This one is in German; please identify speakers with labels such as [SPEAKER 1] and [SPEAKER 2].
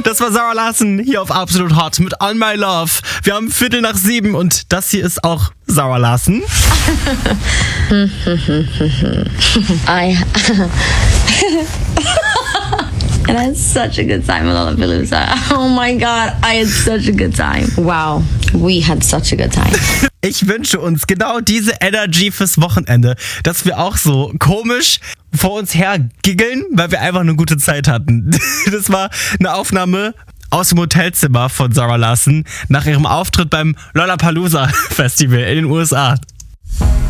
[SPEAKER 1] Das war Zara Larsson hier auf Absolut Hot mit On My Love. Wir haben 6:15 und das hier ist auch Zara Larsson.
[SPEAKER 2] And I had such a good time with Lollapalooza. Oh my God, I had such a good time. Wow, we had such a good time.
[SPEAKER 1] Ich wünsche uns genau diese Energy fürs Wochenende, dass wir auch so komisch vor uns her giggeln, weil wir einfach eine gute Zeit hatten. Das war eine Aufnahme aus dem Hotelzimmer von Zara Larsson nach ihrem Auftritt beim Lollapalooza Festival in den USA.